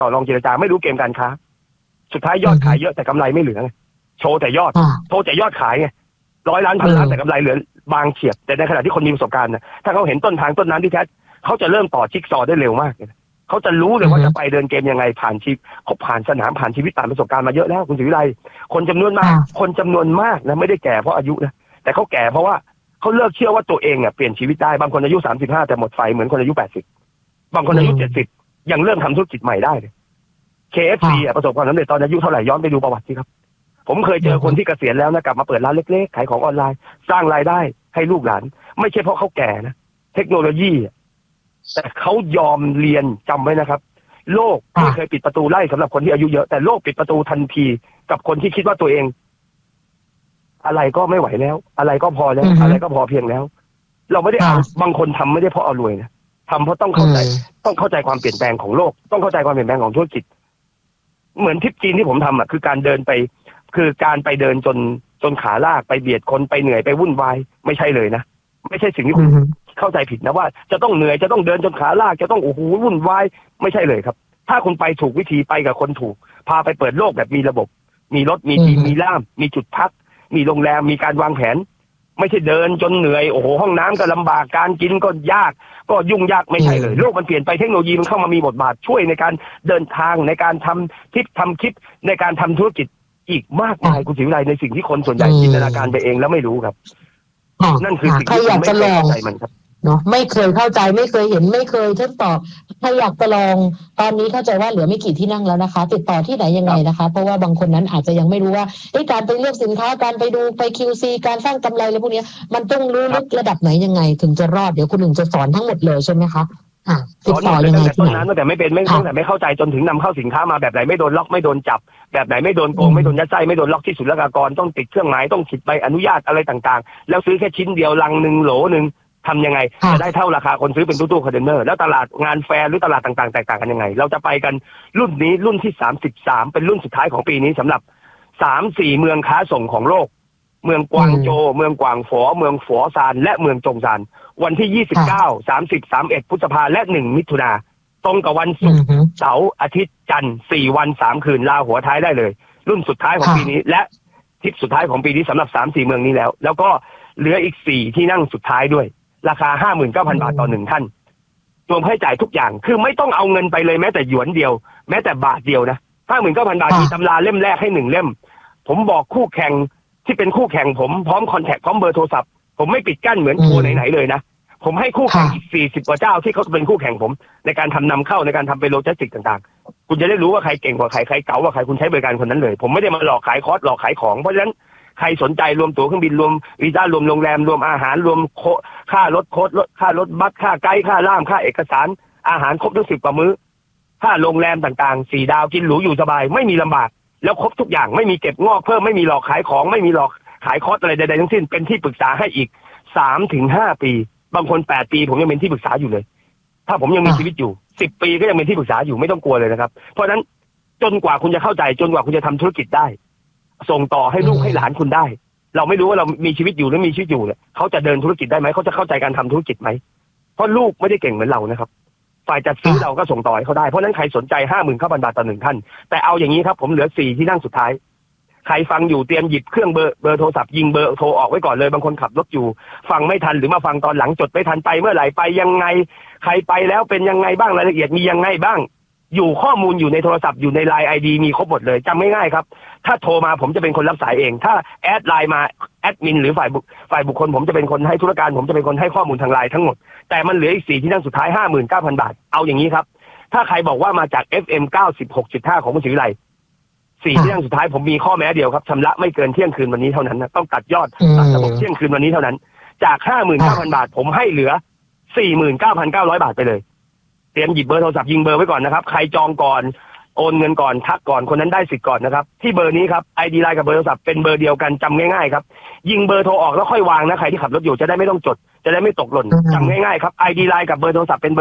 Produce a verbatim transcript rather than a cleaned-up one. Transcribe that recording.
ต่อรองเจรจาไม่รู้เกมการค้าสุดท้ายยอดขายเยอะแต่กำไรไม่เหลือไงโชว์แต่ยอดโชว์แต่ยอดขายไงร้อยล้านพันล้านแต่กำไรเหลือบางเฉียบแต่ในขณะที่คนมีประสบการณ์นะถ้าเขาเห็นต้นทางต้นน้ำที่แท้เขาจะเริ่มต่อจิ๊กซอว์ได้เร็วมากเลยเขาจะรู้เลยว่าจะไปเดินเกมยังไงผ่านชีวิตเขาผ่านสนามผ่านชีวิตผ่านประสบการณ์มาเยอะแล้วคุณศรีวิไลคนจำนวนมากคนจำนวนมากนะไม่ได้แก่เพราะอายุนะแต่เขาแก่เพราะว่าเขาเลิกเชื่อว่าตัวเองเนี่ยเปลี่ยนชีวิตได้บางคนอายุสามสิบห้าแต่หมดไฟเหมือนคนอายุแปดสิบบางคนอายุเจ็ดสิบยังเริ่มทำธุรกิจใหม่ได้เลย เค เอฟ ซี อ่ะประสบความสำเร็จตอนอายุเท่าไหร่ย้อนไปดูประวัติสิครับผมเคยเจอคนที่เกษียณแล้วนะกลับมาเปิดร้านเล็กๆขายของออนไลน์สร้างรายได้ให้ลูกหลานไม่ใช่เพราะเขาแก่นะเทคโนโลยีแต่เขายอมเรียนจำไว้นะครับโลกไม่เคยปิดประตูไล่สำหรับคนที่อายุเยอะแต่โลกปิดประตูทันทีกับคนที่คิดว่าตัวเองอะไรก็ไม่ไหวแล้วอะไรก็พอแล้วอะไรก็พอเพียงแล้วเราไม่ได้เอาบางคนทำไม่ได้เพราะเอารวยนะทำเพราะต้องเข้าใจต้องเข้าใจความเปลี่ยนแปลงของโลกต้องเข้าใจความเปลี่ยนแปลงของธุรกิจเหมือนทริปจีนที่ผมทำอ่ะคือการเดินไปคือการไปเดินจนจนขาลากไปเบียดคนไปเหนื่อยไปวุ่นวายไม่ใช่เลยนะไม่ใช่สิ่งที่คุณเข้าใจผิดนะว่าจะต้องเหนื่อยจะต้องเดินจนขาลากจะต้องโอ้โหวุ่นวายไม่ใช่เลยครับถ้าคุณไปถูกวิธีไปกับคนถูกพาไปเปิดโลกแบบมีระบบมีรถมีทีมมีล่ามมีจุดพักมีโรงแรมมีการวางแผนไม่ใช่เดินจนเหนื่อยโอ้โหห้องน้ำก็ลำบากการกินก็ยากก็ยุ่งยากไม่ใช่เลยโลกมันเปลี่ยนไปเทคโนโลยีมันเข้ามามีบทบาทช่วยในการเดินทางในการทำทิปทำคลิปในการทำธุรกิจอีกมากมายคุณศรีวิไลในสิ่งที่คนส่วนใหญ่จินตนาการไปเองแล้วไม่รู้ครับนั่นคือสิ่งที่ไม่เคยเข้าใจมันครับเนาะไม่เคยเข้าใจไม่เคยเห็นไม่เคยทดสอบใครอยากจะลองตอนนี้เข้าใจว่าเหลือไม่กี่ที่นั่งแล้วนะคะติดต่อที่ไหนยังไงนะคะเพราะว่าบางคนนั้นอาจจะยังไม่รู้ว่าการไปเลือกสินค้าการไปดูไป คิว ซี การสร้างกำไรอะไรพวกนี้มันต้องรู้ลึกระดับไหนยังไงถึงจะรอดเดี๋ยวคุณหนึ่งจะสอนทั้งหมดเลยใช่ไหมคะอ่าติดต่อยังไงที่ไหนตั้งแต่ไม่เป็นไม่ตั้งแต่ไม่เข้าใจจนถึงนำเข้าสินค้ามาแบบไหนไม่โดนล็อกไม่โดนจับแบบไหนไม่โดนโกงไม่โดนยัดไส้ไม่โดนล็อกที่ศุลกากรต้องติดเครื่องหมายต้องติดใบอนุญาตอะไรต่างๆแล้วซื้อแค่ชิ้นเดียวลังหนึ่งโหลหนึ่งทำยังไงจะได้เท่าราคาคนซื้อเป็นตู้ๆคอนเทนเนอร์แล้วตลาดงานแฟร์หรือตลาดต่างๆแตกต่างกันยังไงเราจะไปกันรุ่นนี้รุ่นที่สามสิบสามเป็นรุ่นสุดท้ายของปีนี้สำหรับ สามสี่ เมืองค้าส่งของโลกเมืองกวางโจวเมืองกวางฝอเมืองฝอซานและเมืองจงซานวันที่ยี่สิบเก้า สามสิบ สามสิบเอ็ดพฤษภาและหนึ่งมิถุนาตรงกับวันศุกร์เสาร์อาทิตย์จันทร์สี่วันสามคืนลาหัวท้ายได้เลยรุ่นสุดท้ายของปีนี้และทริปสุดท้ายของปีนี้สำหรับ สามสี่ เมืองนี้แล้วแล้วก็เหลืออีกสี่ที่นั่งสุดท้ายด้วยราคา ห้าหมื่นเก้าพัน บาทต่อหนึ่งท่านรวมค่าใช้จ่ายทุกอย่างคือไม่ต้องเอาเงินไปเลยแม้แต่หยวนเดียวแม้แต่บาทเดียวนะ ห้าหมื่นเก้าพัน บาทมีตำราเล่มแรกให้หนึ่งเล่มผมบอกคู่แข่งที่เป็นคู่แข่งผมพร้อมคอนแทคพร้อมเบอร์โทรศัพท์ผมไม่ปิดกั้นเหมือนโทรไหนๆเลยนะผมให้คู่แข่งอีกสี่สิบกว่าเจ้าที่เขาเป็นคู่แข่งผมในการทำนำเข้าในการทำเป็นโลจิสติกต่างๆคุณจะได้รู้ว่าใครเก่งกว่าใครใครเก๋ากว่าใครคุณใช้บริการคนนั้นเลยผมไม่ได้มาหลอกขายคอร์สหลอกขายของเพราะฉะนั้นใครสนใจรวมตั๋วเครื่องบินรวมวีซ่ารวมโรงแรมรวมอาหารรวมค่ารถโค้ดค่ารถบัสค่าไกด์ค่าล่ามค่าเอกสารอาหารครบทั้งสิบกว่ามื้อค่าโรงแรมต่างๆสี่ดาวกินหรูอยู่สบายไม่มีลำบากแล้วครบทุกอย่างไม่มีเก็บงอกเพิ่มไม่มีหลอกขายของไม่มีหลอกขายคอร์สอะไรใดๆทั้งสิ้นเป็นที่ปรึกษาให้อีก สามถึงห้า ปีบางคนแปดปีผมยังเป็นที่ปรึกษาอยู่เลยถ้าผมยังมีชีวิตอยู่สิบปีก็ยังเป็นที่ปรึกษาอยู่ไม่ต้องกลัวเลยนะครับเพราะฉะนั้นจนกว่าคุณจะเข้าใจจนกว่าคุณจะทำธุรกิจได้ส่งต่อให้ลูกให้หลานคุณได้เราไม่รู้ว่าเรามีชีวิตอยู่หรือมีชีวิตอยู่เนี่ยเขาจะเดินธุรกิจได้ไหมเขาจะเข้าใจการทำธุรกิจไหมเพราะลูกไม่ได้เก่งเหมือนเรานะครับฝ่ายจัดซื้อเราก็ส่งต่อให้เขาได้เพราะนั้นใครสนใจ ห้าหมื่นเก้าพัน บาทต่อหนึ่งท่านแต่เอาอย่างนี้ครับผมเหลือสี่ที่นั่งสุดท้ายใครฟังอยู่เตรียมหยิบเครื่องเบอร์เบอร์โทรศัพท์ยิงเบอร์โทรออกไว้ก่อนเลยบางคนขับรถอยู่ฟังไม่ทันหรือมาฟังตอนหลังจดไม่ทันไปเมื่อไหร่ไปยังไงใครไปแล้วเป็นยังไงบ้างรายละเอียดมียังไงบ้างอยู่ข้อมูลอยู่ในโทรศัพท์อยู่ใน ไลน์ ไอ ดี มีครบหมดเลยจำง่ายๆครับถ้าโทรมาผมจะเป็นคนรับสายเองถ้าแอดไลน์มาแอดมินหรือฝ่ายบุฝ่ายบุคคลผมจะเป็นคนให้ธุรการผมจะเป็นคนให้ข้อมูลทางไลน์ทั้งหมดแต่มันเหลืออีกสี่ที่นั่งสุดท้าย ห้าหมื่นเก้าพัน บาทเอาอย่างนี้ครับถ้าใครบอกว่ามาจาก เอฟ เอ็ม เก้าสิบหกจุดห้า ของคุณศรีวิไลสี่ที่นั่งสุดท้ายผมมีข้อแม้เดียวครับชำระไม่เกินเที่ยงคืนวันนี้เท่านั้นนะต้องตัดยอดตัดระบบเที่ยงคืนวันนี้เท่านั้นจาก ห้าหมื่นเก้าพัน บาทผมให้เหลือ สี่หมื่นเก้าพันเก้าร้อย บาทไปเลยเตรียมหยิบเบอร์โทรศัพท์ยิงเบอร์ไว้ก่อนนะครับใครจองก่อนโอนเงินก่อนทักก่อนคนนั้นได้สิทธิ์ก่อนนะครับที่เบอร์นี้ครับ ไอ ดี ไลน์กับเบอร์โทรศัพท์เป็นเบอร์เดียวกันจำง่ายๆครับยิงเบอร์โทรออกแล้วค่อยวางนะใครที่ขับรถอยู่จะได้ไม่ต้องจดจะได้ไม่ตกหล่นจำง่ายๆครับ ไอ ดี ไลน์กับเบอร์โทรศัพท์เป็น